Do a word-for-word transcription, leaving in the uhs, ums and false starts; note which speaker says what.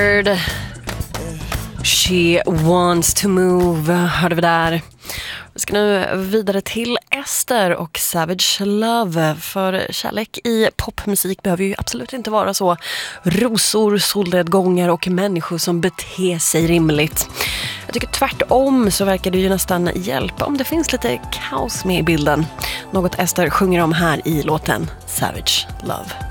Speaker 1: She wants to move, hörde vi där. Vi ska nu vidare till Ester och Savage Love. För kärlek i popmusik behöver ju absolut inte vara så rosor, solnedgångar och människor som beter sig rimligt. Jag tycker tvärtom så verkar det ju nästan hjälpa om det finns lite kaos med i bilden. Något Ester sjunger om här i låten Savage Love.